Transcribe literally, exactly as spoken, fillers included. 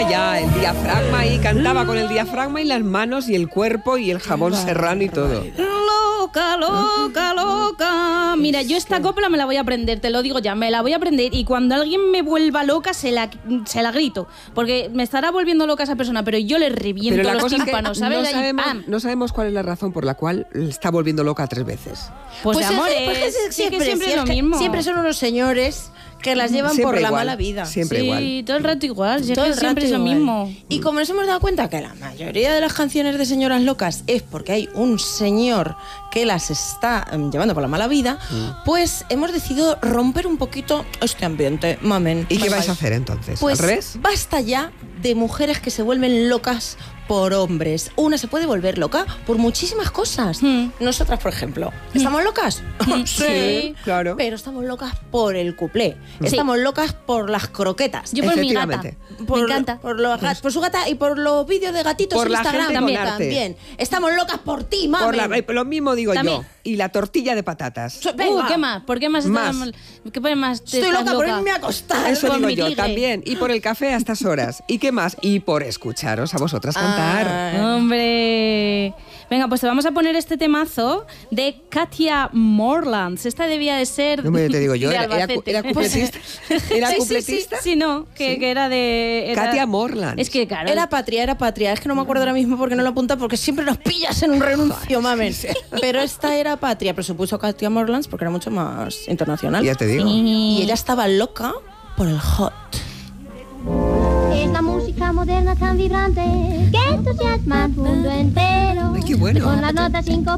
diafragma ya, el diafragma ahí, cantaba con el diafragma y las manos y el cuerpo y el jamón serrano y todo. Loca, loca, loca. Mira, yo esta copla me la voy a aprender, te lo digo ya, me la voy a aprender y cuando alguien me vuelva loca se la, se la grito, porque me estará volviendo loca esa persona, pero yo le reviento Pero la los cosa tímpanos, es que ¿sabes? no Ahí, sabemos, ¡pam! no sabemos cuál es la razón por la cual le está volviendo loca tres veces. Pues, Pues amor, es que- pues es, es que sí que siempre, siempre si es es lo que mismo. siempre son unos señores que las llevan Siempre por la igual, mala vida. siempre sí, igual. todo el rato igual, si es Todo que el siempre rato es lo igual. mismo. Y como nos hemos dado cuenta que la mayoría de las canciones de señoras locas es porque hay un señor que las está em, llevando por la mala vida, Mm. pues hemos decidido romper un poquito este ambiente, mamen. ¿Y qué Bye, vais bye. a hacer entonces? Pues ¿Al revés? basta ya de mujeres que se vuelven locas por hombres. Una se puede volver loca por muchísimas cosas. Hmm. Nosotras, por ejemplo, ¿estamos locas? Sí, claro. Pero estamos locas por el cuplé. Sí. Estamos locas por las croquetas. Yo por mi gata, Efectivamente. Por, me encanta. Por, los gat- por su gata y por los vídeos de gatitos Por en la Instagram gente también. con arte. también. Estamos locas por ti, mami. Por la- lo mismo digo También. yo. Y la tortilla de patatas. Uh, ¿qué más? ¿Por qué más? Más. estás- ¿Qué pone más? te Estoy estás loca por irme a acostar. Eso con digo mi yo ligue. también. Y por el café a estas horas. ¿Y qué más? Y por escucharos a vosotras cantar. Ah. Hombre. Venga, pues te vamos a poner este temazo de Katia Morlands. Esta debía de ser. No me te digo yo, de era, era, Albacete. era cupletista. ¿Era Sí, sí, cupletista? Sí, sí, no, que, Sí. que era de. era- Katia Morlands. Es que, claro. Era patria, era patria. Es que no me acuerdo ahora mismo porque no lo apunta, porque siempre nos pillas en un renuncio, mamen. Pero esta era patria, pero se puso Katia Morlands porque era mucho más internacional. Ya te digo. Y ella estaba loca por el hot. Es la música moderna tan vibrante que entusiasma al mundo entero. Ay, qué bueno. Con las notas sin